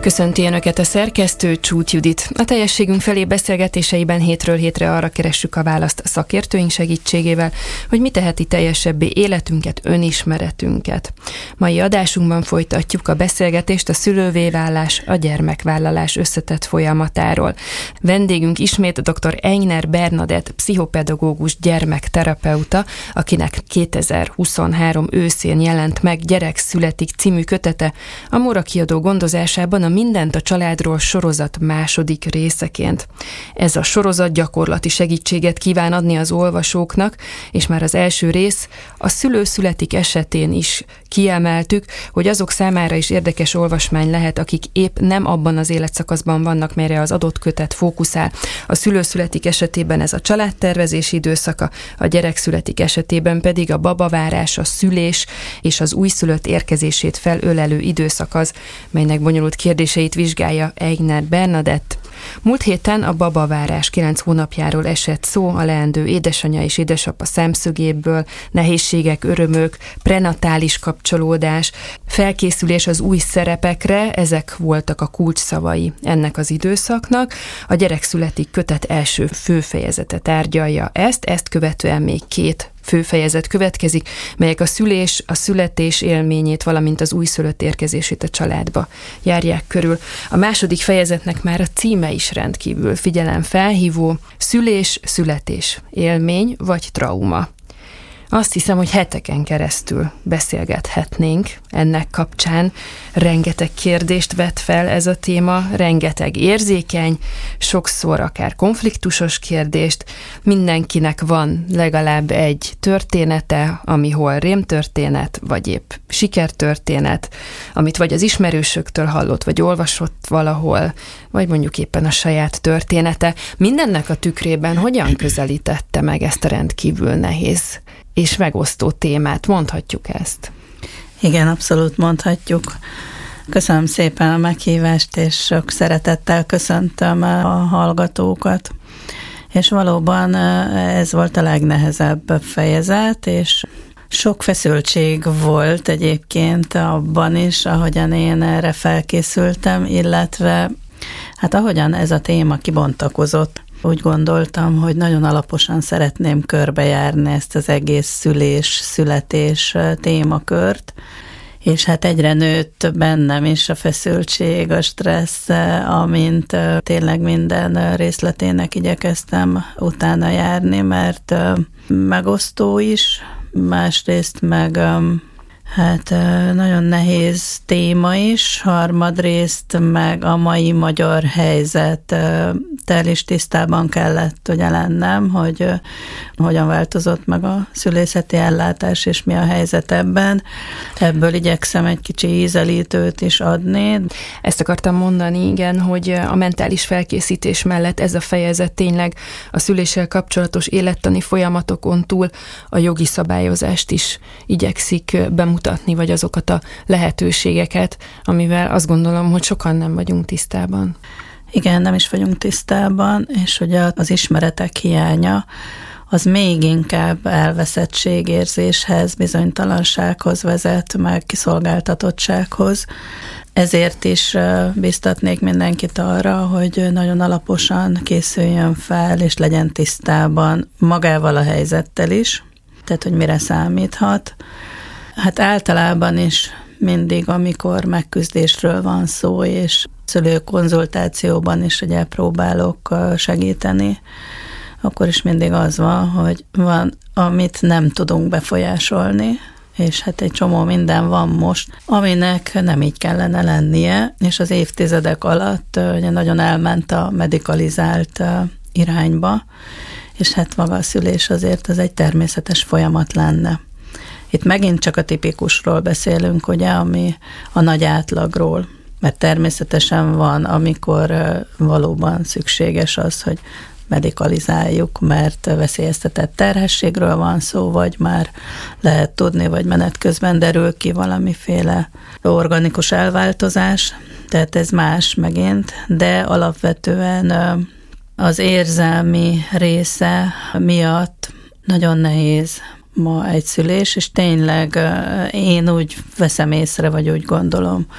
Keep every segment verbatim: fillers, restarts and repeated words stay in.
Köszönti Önöket a szerkesztő, Csúth Judit. A teljességünk felé beszélgetéseiben hétről hétre arra keressük a választ a szakértőink segítségével, hogy mi teheti teljesebbé életünket, önismeretünket. Mai adásunkban folytatjuk a beszélgetést a szülővé válás, a gyermekvállalás összetett folyamatáról. Vendégünk ismét dr. Eigner Bernadett, pszichopedagógus gyermekterapeuta, akinek kétezer-huszonhárom őszén jelent meg Gyerek születik című kötete, a Móra kiadó gondozásában a Mindent a családról sorozat második részeként. Ez a sorozat gyakorlati segítséget kíván adni az olvasóknak, és már az első rész a szülő születik esetén is kiemeltük, hogy azok számára is érdekes olvasmány lehet, akik épp nem abban az életszakaszban vannak, melyre az adott kötet fókuszál. A szülő születik esetében ez a családtervezési időszaka, a gyerek születik esetében pedig a babavárás, a szülés és az újszülött érkezését felölelő időszak az, melynek bonyolult kérdéseit vizsgálja Eigner Bernadett. Múlt héten a babavárás kilenc hónapjáról esett szó, a leendő édesanyja és édesapa szemszögéből, nehézségek, örömök, prenatális kapcsolódás, felkészülés az új szerepekre, ezek voltak a kulcsszavai ennek az időszaknak. A Gyerek születik kötet első főfejezete tárgyalja ezt, ezt követően még két főfejezet következik, melyek a szülés, a születés élményét, valamint az újszülött érkezését a családba járják körül. A második fejezetnek már a címe is rendkívül figyelemfelhívó: szülés, születés, élmény vagy trauma. Azt hiszem, hogy heteken keresztül beszélgethetnénk ennek kapcsán. Rengeteg kérdést vet fel ez a téma, rengeteg érzékeny, sokszor akár konfliktusos kérdést. Mindenkinek van legalább egy története, ami hol rémtörténet, vagy épp sikertörténet, amit vagy az ismerősöktől hallott, vagy olvasott valahol, vagy mondjuk éppen a saját története. Mindennek a tükrében hogyan közelítette meg ezt a rendkívül nehéz és megosztó témát? Mondhatjuk ezt? Igen, abszolút mondhatjuk. Köszönöm szépen a meghívást, és sok szeretettel köszöntöm a hallgatókat. És valóban ez volt a legnehezebb fejezet, és sok feszültség volt egyébként abban is, ahogyan én erre felkészültem, illetve hát ahogyan ez a téma kibontakozott. Úgy gondoltam, hogy nagyon alaposan szeretném körbejárni ezt az egész szülés-születés témakört, és hát egyre nőtt bennem is a feszültség, a stressz, amint tényleg minden részletének igyekeztem utána járni, mert megosztó is, másrészt meg hát nagyon nehéz téma is, harmadrészt meg a mai magyar helyzettel is tisztában kellett ugye lennem, hogy hogyan változott meg a szülészeti ellátás, és mi a helyzet ebben. Ebből igyekszem egy kicsi ízelítőt is adni. Ezt akartam mondani, igen, hogy a mentális felkészítés mellett ez a fejezet tényleg a szüléssel kapcsolatos élettani folyamatokon túl a jogi szabályozást is igyekszik bemutatni, vagy azokat a lehetőségeket, amivel azt gondolom, hogy sokan nem vagyunk tisztában. Igen, nem is vagyunk tisztában, és ugye az ismeretek hiánya az még inkább elveszettségérzéshez, bizonytalansághoz vezet, meg kiszolgáltatottsághoz. Ezért is biztatnék mindenkit arra, hogy nagyon alaposan készüljön fel, és legyen tisztában magával a helyzettel is, tehát hogy mire számíthat. Hát általában is mindig, amikor megküzdésről van szó, és szülőkonzultációban is ugye próbálok segíteni, akkor is mindig az van, hogy van, amit nem tudunk befolyásolni, és hát egy csomó minden van most, aminek nem így kellene lennie, és az évtizedek alatt ugye nagyon elment a medikalizált irányba, és hát maga a szülés azért az egy természetes folyamat lenne. Itt megint csak a tipikusról beszélünk, ugye, ami a nagy átlagról, mert természetesen van, amikor valóban szükséges az, hogy medikalizáljuk, mert veszélyeztetett terhességről van szó, vagy már lehet tudni, vagy menet közben derül ki valamiféle organikus elváltozás, tehát ez más megint, de alapvetően az érzelmi része miatt nagyon nehéz ma egy szülés, és tényleg én úgy veszem észre, vagy úgy gondolom,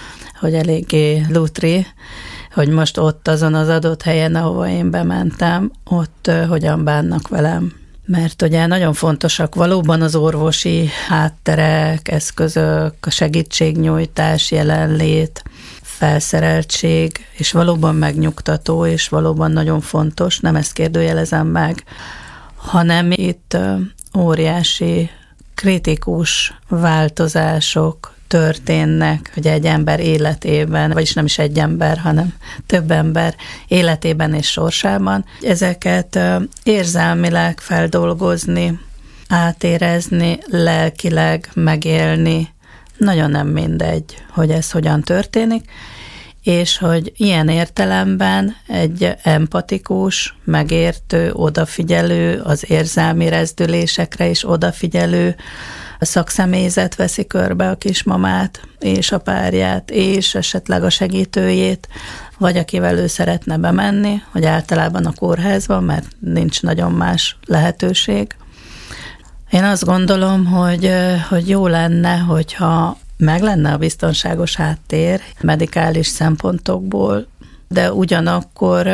hogy eléggé lutri, hogy most ott azon az adott helyen, ahova én bementem, ott hogyan bánnak velem. Mert ugye nagyon fontosak valóban az orvosi hátterek, eszközök, a segítségnyújtás, jelenlét, felszereltség, és valóban megnyugtató, és valóban nagyon fontos, nem ezt kérdőjelezem meg, hanem itt óriási, kritikus változások történnek, hogy egy ember életében, vagyis nem is egy ember, hanem több ember életében és sorsában. Ezeket érzelmileg feldolgozni, átérezni, lelkileg megélni, nagyon nem mindegy, hogy ez hogyan történik, és hogy ilyen értelemben egy empatikus, megértő, odafigyelő, az érzelmi rezdülésekre is odafigyelő szakszemélyzet veszi körbe a kismamát, és a párját, és esetleg a segítőjét, vagy akivel ő szeretne bemenni, hogy általában a kórházban, mert nincs nagyon más lehetőség. Én azt gondolom, hogy, hogy jó lenne, hogyha meg lenne a biztonságos háttér medikális szempontokból, de ugyanakkor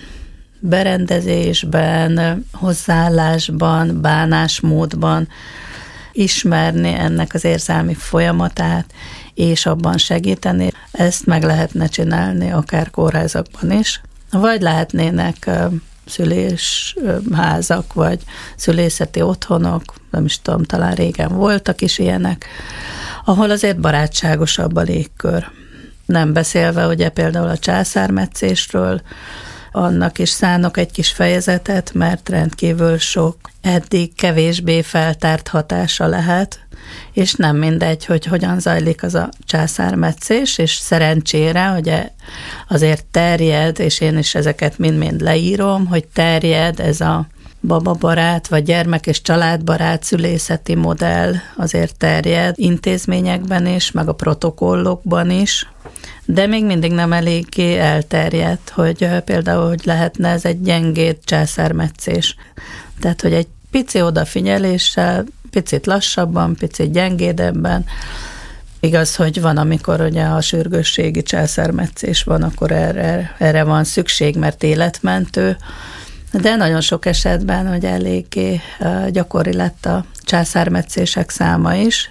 berendezésben, hozzáállásban, bánásmódban ismerni ennek az érzelmi folyamatát, és abban segíteni. Ezt meg lehetne csinálni akár kórházakban is, vagy lehetnének szülésházak, vagy szülészeti otthonok, nem is tudom, talán régen voltak is ilyenek, ahol azért barátságosabb a légkör. Nem beszélve ugye például a császármetszésről, annak is szánok egy kis fejezetet, mert rendkívül sok eddig kevésbé feltárt hatása lehet, és nem mindegy, hogy hogyan zajlik az a császármetszés, és szerencsére, hogy azért terjed, és én is ezeket mind-mind leírom, hogy terjed ez a bababarát, vagy gyermek- és családbarát szülészeti modell azért terjed intézményekben is, meg a protokollokban is, de még mindig nem eléggé elterjedt, hogy például, hogy lehetne ez egy gyengéd császármetszés. Tehát, hogy egy pici odafigyeléssel, picit lassabban, picit gyengédebben. Igaz, hogy van, amikor ugye a sürgősségi császármetszés van, akkor erre, erre van szükség, mert életmentő, de nagyon sok esetben, hogy eléggé gyakori lett a császármetszések száma is,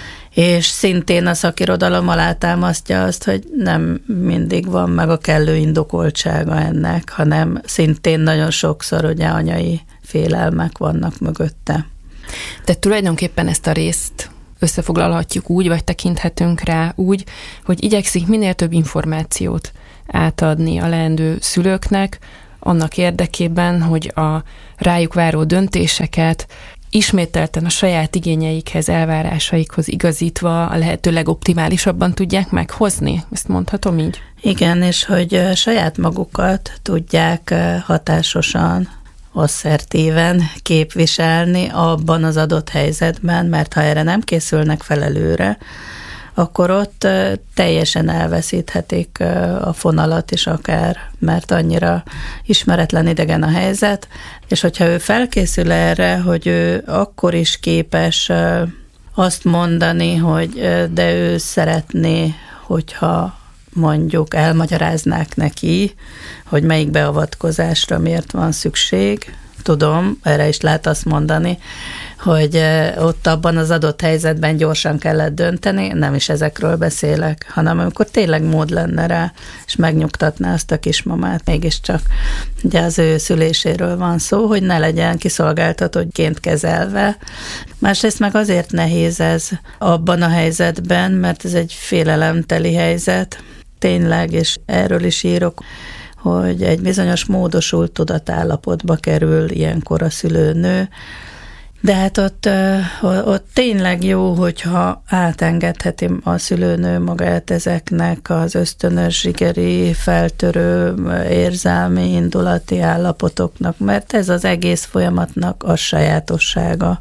és szintén a szakirodalom alátámasztja azt, hogy nem mindig van meg a kellő indokoltsága ennek, hanem szintén nagyon sokszor ugye anyai félelmek vannak mögötte. Tehát tulajdonképpen ezt a részt összefoglalhatjuk úgy, vagy tekinthetünk rá úgy, hogy igyekszik minél több információt átadni a leendő szülőknek, annak érdekében, hogy a rájuk váró döntéseket ismételten a saját igényeikhez, elvárásaikhoz igazítva a lehető legoptimálisabban tudják meghozni? Ezt mondhatom így? Igen, és hogy saját magukat tudják hatásosan, asszertíven képviselni abban az adott helyzetben, mert ha erre nem készülnek fel előre, akkor ott teljesen elveszíthetik a fonalat is akár, mert annyira ismeretlen, idegen a helyzet, és hogyha ő felkészül erre, hogy ő akkor is képes azt mondani, hogy de ő szeretné, hogyha mondjuk elmagyaráznák neki, hogy melyik beavatkozásra miért van szükség. Tudom, erre is lehet azt mondani, hogy ott abban az adott helyzetben gyorsan kellett dönteni, nem is ezekről beszélek, hanem amikor tényleg mód lenne rá, és megnyugtatná azt a kismamát, mégiscsak ugye az ő szüléséről van szó, hogy ne legyen kiszolgáltatottként kezelve. Másrészt meg azért nehéz ez abban a helyzetben, mert ez egy félelemteli helyzet, tényleg, és erről is írok, hogy egy bizonyos módosult tudatállapotba kerül ilyenkor a szülőnő, de hát ott, ott tényleg jó, hogyha átengedheti a szülőnő magát ezeknek az ösztönös, zsigeri, feltörő, érzelmi, indulati állapotoknak, mert ez az egész folyamatnak a sajátossága.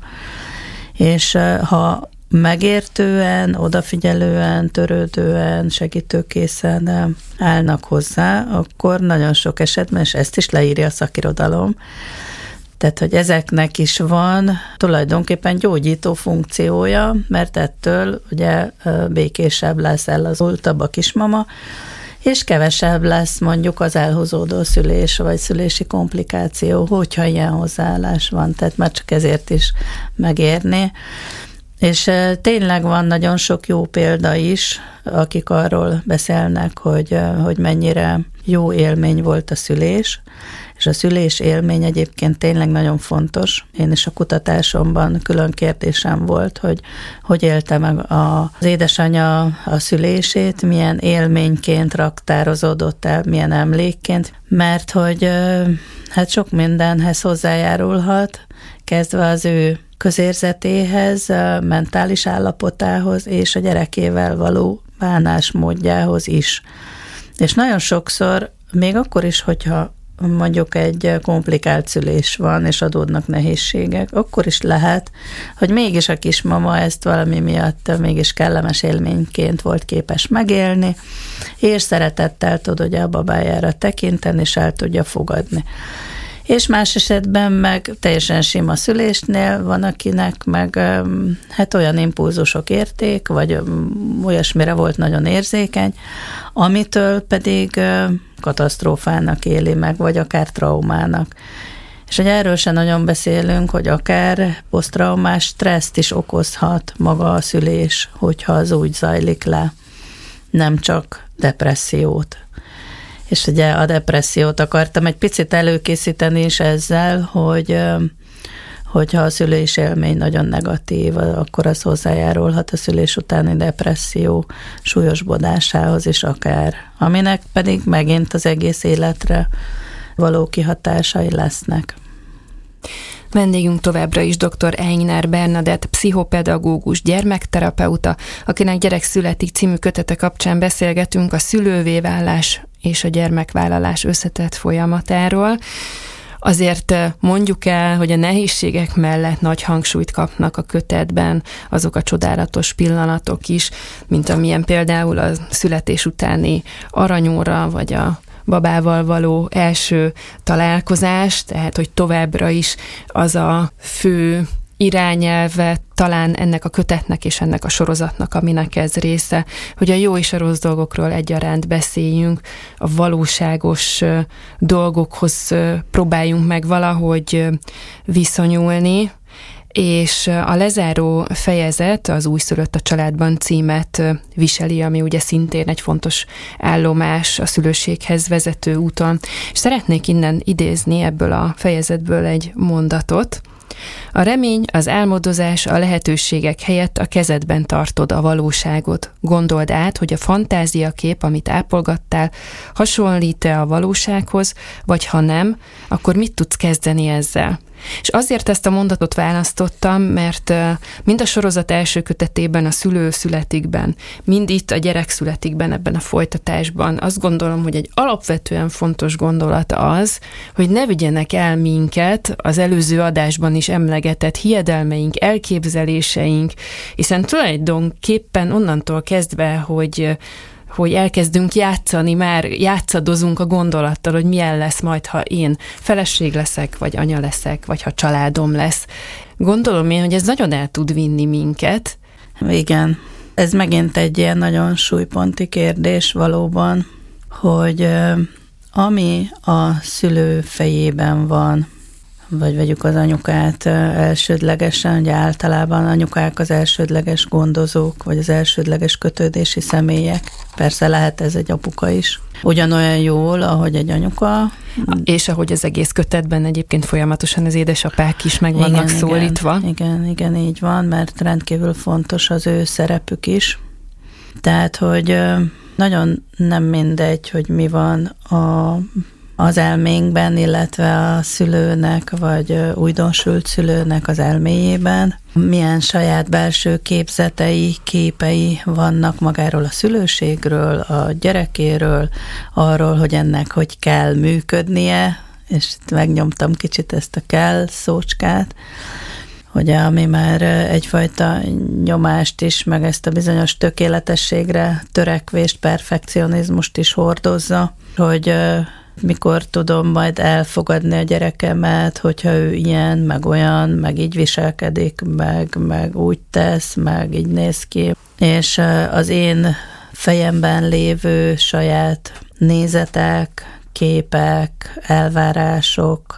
És ha megértően, odafigyelően, törődően, segítőkészen állnak hozzá, akkor nagyon sok esetben, és ezt is leírja a szakirodalom, Tehát, hogy ezeknek is van tulajdonképpen gyógyító funkciója, mert ettől ugye békésebb lesz, ellazultabb a kismama, és kevesebb lesz mondjuk az elhúzódó szülés, vagy szülési komplikáció, hogyha ilyen hozzáállás van, tehát már csak ezért is megérni. És tényleg van nagyon sok jó példa is, akik arról beszélnek, hogy, hogy mennyire jó élmény volt a szülés, és a szülés élmény egyébként tényleg nagyon fontos. Én is a kutatásomban külön kérdésem volt, hogy hogy élte meg az édesanyja a szülését, milyen élményként raktározódott el, milyen emlékként, mert hogy hát sok mindenhez hozzájárulhat, kezdve az ő közérzetéhez, mentális állapotához és a gyerekével való bánásmódjához is. És nagyon sokszor, még akkor is, hogyha mondjuk egy komplikált szülés van, és adódnak nehézségek, akkor is lehet, hogy mégis a kismama ezt valami miatt mégis kellemes élményként volt képes megélni, és szeretettel tud ugye a babájára tekinteni, és el tudja fogadni. És más esetben meg teljesen sima szülésnél van, akinek meg hát olyan impulzusok érték, vagy olyasmire volt nagyon érzékeny, amitől pedig katasztrófának éli meg, vagy akár traumának. És hogy erről sem nagyon beszélünk, hogy akár posztraumás stresszt is okozhat maga a szülés, hogyha az úgy zajlik le, nem csak depressziót. És ugye a depressziót akartam egy picit előkészíteni is ezzel, hogy hogyha a szülés élmény nagyon negatív, akkor az hozzájárulhat a szülés utáni depresszió súlyosbodásához is akár, aminek pedig megint az egész életre való kihatásai lesznek. Vendégünk továbbra is dr. Eigner Bernadett, pszichopedagógus, gyermekterapeuta, akinek Gyerek születik című kötete kapcsán beszélgetünk a szülővé válás és a gyermekvállalás összetett folyamatáról. Azért mondjuk el, hogy a nehézségek mellett nagy hangsúlyt kapnak a kötetben azok a csodálatos pillanatok is, mint amilyen például a születés utáni aranyóra, vagy a babával való első találkozás, tehát hogy továbbra is az a fő irányelve talán ennek a kötetnek és ennek a sorozatnak, aminek ez része, hogy a jó és a rossz dolgokról egyaránt beszéljünk, a valóságos dolgokhoz próbáljunk meg valahogy viszonyulni, és a lezáró fejezet, az Újszülött a családban címet viseli, ami ugye szintén egy fontos állomás a szülőséghez vezető úton. És szeretnék innen idézni ebből a fejezetből egy mondatot. A remény, az álmodozás, a lehetőségek helyett a kezedben tartod a valóságot. Gondold át, hogy a fantáziakép, amit ápolgattál, hasonlít-e a valósághoz, vagy ha nem, akkor mit tudsz kezdeni ezzel? És azért ezt a mondatot választottam, mert mind a sorozat első kötetében, a Szülő születikben, mind itt a Gyerek születikben, ebben a folytatásban azt gondolom, hogy egy alapvetően fontos gondolat az, hogy ne vigyenek el minket az előző adásban is emlegetett hiedelmeink, elképzeléseink, hiszen tulajdonképpen onnantól kezdve, hogy hogy elkezdünk játszani, már játszadozunk a gondolattal, hogy milyen lesz majd, ha én feleség leszek, vagy anya leszek, vagy ha családom lesz. Gondolom én, hogy ez nagyon el tud vinni minket. Igen, ez megint egy ilyen nagyon súlyponti kérdés valóban, hogy ami a szülő fejében van, vagy vegyük az anyukát elsődlegesen, ugye általában anyukák az elsődleges gondozók, vagy az elsődleges kötődési személyek. Persze lehet ez egy apuka is. Ugyanolyan jól, ahogy egy anyuka. És ahogy az egész kötetben egyébként folyamatosan az édesapák is meg vannak igen, szólítva. Igen, igen, igen, így van, mert rendkívül fontos az ő szerepük is. Tehát, hogy nagyon nem mindegy, hogy mi van a az elménkben, illetve a szülőnek, vagy újdonsült szülőnek az elméjében. Milyen saját belső képzetei, képei vannak magáról a szülőségről, a gyerekéről, arról, hogy ennek hogy kell működnie, és itt megnyomtam kicsit ezt a kell szócskát, hogy ami már egyfajta nyomást is, meg ezt a bizonyos tökéletességre törekvést, perfekcionizmust is hordozza, hogy mikor tudom majd elfogadni a gyerekemet, hogyha ő ilyen, meg olyan, meg így viselkedik, meg, meg úgy tesz, meg így néz ki. És az én fejemben lévő saját nézetek, képek, elvárások,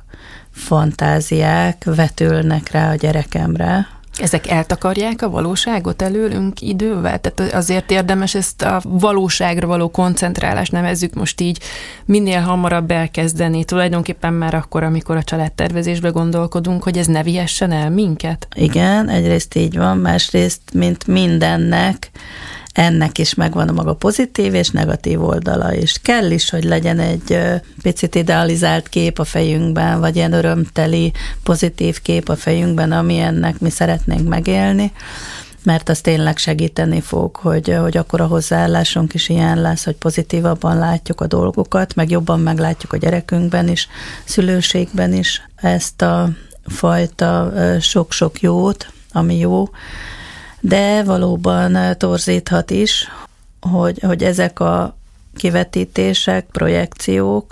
fantáziák vetülnek rá a gyerekemre. Ezek eltakarják a valóságot előlünk idővel? Tehát azért érdemes ezt a valóságra való koncentrálást, nevezzük most így, minél hamarabb elkezdeni, tulajdonképpen már akkor, amikor a családtervezésbe gondolkodunk, hogy ez ne vihessen el minket? Igen, egyrészt így van, másrészt, mint mindennek, ennek is megvan a maga pozitív és negatív oldala, és kell is, hogy legyen egy picit idealizált kép a fejünkben, vagy ilyen örömteli, pozitív kép a fejünkben, ami ennek mi szeretnénk megélni, mert az tényleg segíteni fog, hogy, hogy akkor a hozzáállásunk is ilyen lesz, hogy pozitívabban látjuk a dolgokat, meg jobban meglátjuk a gyerekünkben is, szülőségben is ezt a fajta sok-sok jót, ami jó, de valóban torzíthat is, hogy, hogy ezek a kivetítések, projekciók,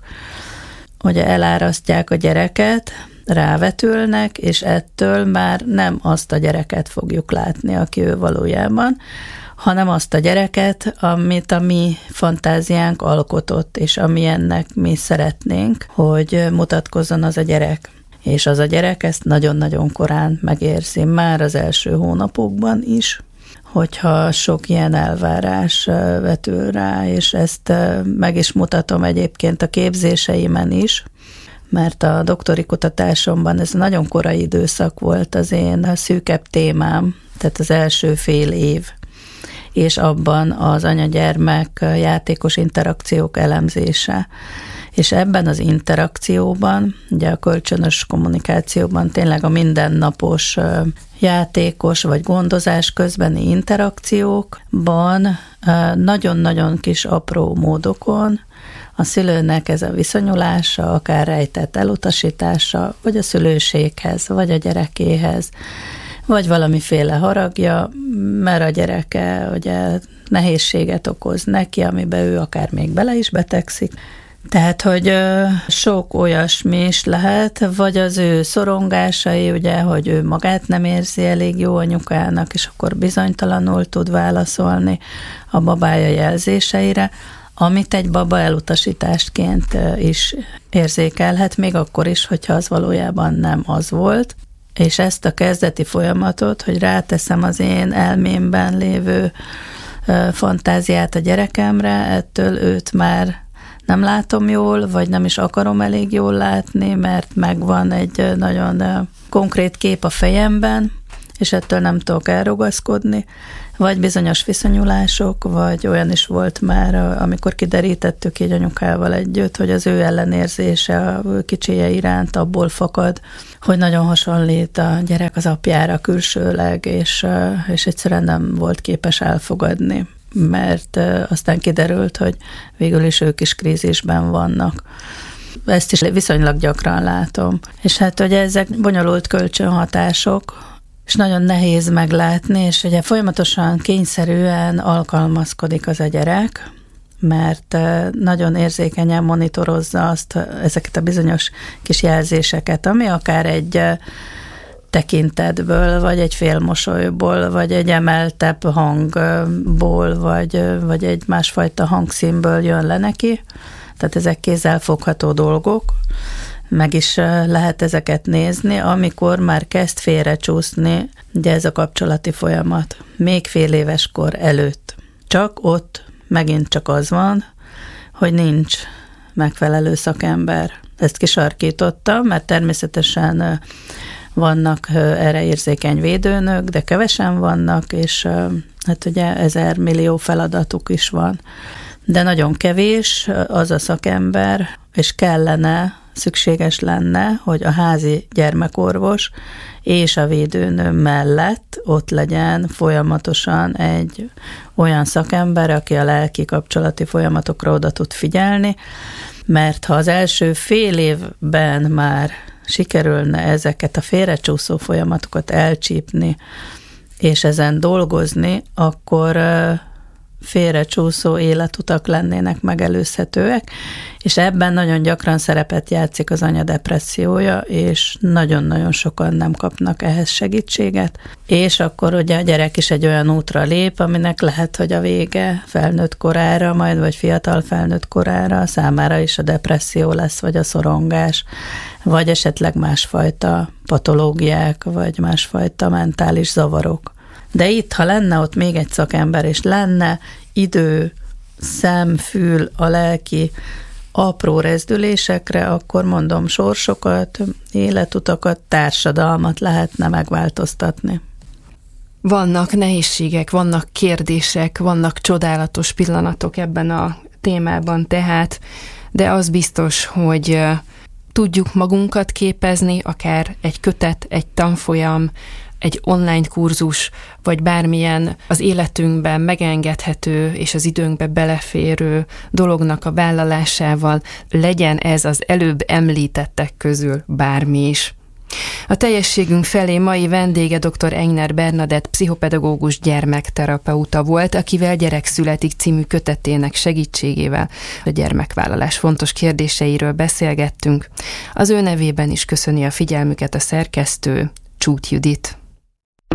hogy elárasztják a gyereket, rávetülnek, és ettől már nem azt a gyereket fogjuk látni, aki ő valójában, hanem azt a gyereket, amit a mi fantáziánk alkotott, és amilyennek mi szeretnénk, hogy mutatkozzon az a gyerek. És az a gyerek ezt nagyon-nagyon korán megérzi, már az első hónapokban is, hogyha sok ilyen elvárás vetül rá, és ezt meg is mutatom egyébként a képzéseimen is, mert a doktori kutatásomban ez nagyon korai időszak volt az én szűkebb témám, tehát az első fél év, és abban az anya-gyermek játékos interakciók elemzése. És ebben az interakcióban, ugye a kölcsönös kommunikációban tényleg a mindennapos játékos vagy gondozás közbeni interakciókban nagyon-nagyon kis apró módokon a szülőnek ez a viszonyulása, akár rejtett elutasítása, vagy a szülőséghez, vagy a gyerekéhez, vagy valamiféle haragja, mert a gyereke ugye nehézséget okoz neki, amiben ő akár még bele is betegszik. Tehát, hogy sok olyasmi is lehet, vagy az ő szorongásai, ugye, hogy ő magát nem érzi elég jó anyukának, és akkor bizonytalanul tud válaszolni a babája jelzéseire, amit egy baba elutasításként is érzékelhet, még akkor is, hogyha az valójában nem az volt. És ezt a kezdeti folyamatot, hogy ráteszem az én elmémben lévő fantáziát a gyerekemre, ettől őt már nem látom jól, vagy nem is akarom elég jól látni, mert megvan egy nagyon konkrét kép a fejemben, és ettől nem tudok elrugaszkodni, vagy bizonyos viszonyulások, vagy olyan is volt már, amikor kiderítettük így anyukával együtt, hogy az ő ellenérzése a kicsije iránt abból fakad, hogy nagyon hasonlít a gyerek az apjára külsőleg, és, és egyszerűen nem volt képes elfogadni, mert aztán kiderült, hogy végül is ők is krízisben vannak. Ezt is viszonylag gyakran látom. És hát, hogy ezek bonyolult kölcsönhatások, és nagyon nehéz meglátni, és ugye folyamatosan kényszerűen alkalmazkodik az a gyerek, mert nagyon érzékenyen monitorozza azt, ezeket a bizonyos kis jelzéseket, ami akár egy tekintetből, vagy egy félmosolyból, vagy egy emeltebb hangból, vagy, vagy egy másfajta hangszínből jön le neki. Tehát ezek kézzelfogható dolgok, meg is lehet ezeket nézni, amikor már kezd félrecsúszni, ugye ez a kapcsolati folyamat, még fél éves kor előtt. Csak ott megint csak az van, hogy nincs megfelelő szakember. Ezt kisarkítottam, mert természetesen vannak erre érzékeny védőnök, de kevesen vannak, és hát ugye ezer millió feladatuk is van. De nagyon kevés az a szakember, és kellene, szükséges lenne, hogy a házi gyermekorvos és a védőnő mellett ott legyen folyamatosan egy olyan szakember, aki a lelki kapcsolati folyamatokra oda tud figyelni, mert ha az első fél évben már sikerülne ezeket a félrecsúszó folyamatokat elcsípni, és ezen dolgozni, akkor félrecsúszó életutak lennének megelőzhetőek, és ebben nagyon gyakran szerepet játszik az anya depressziója, és nagyon-nagyon sokan nem kapnak ehhez segítséget, és akkor ugye a gyerek is egy olyan útra lép, aminek lehet, hogy a vége felnőtt korára, majd vagy fiatal felnőtt korára számára is a depresszió lesz, vagy a szorongás, vagy esetleg másfajta patológiák, vagy másfajta mentális zavarok. De itt, ha lenne ott még egy szakember, és lenne idő, szem, fül, a lelki apró rezdülésekre, akkor mondom, sorsokat, életutakat, társadalmat lehetne megváltoztatni. Vannak nehézségek, vannak kérdések, vannak csodálatos pillanatok ebben a témában tehát, de az biztos, hogy tudjuk magunkat képezni, akár egy kötet, egy tanfolyam, egy online kurzus, vagy bármilyen az életünkben megengedhető és az időnkbe beleférő dolognak a vállalásával, legyen ez az előbb említettek közül bármi is. A teljességünk felé mai vendége dr. Egner Bernadett, pszichopedagógus gyermekterapeuta volt, akivel Gyerek születik című kötetének segítségével a gyermekvállalás fontos kérdéseiről beszélgettünk. Az ő nevében is köszöni a figyelmüket a szerkesztő, Csúth Judit.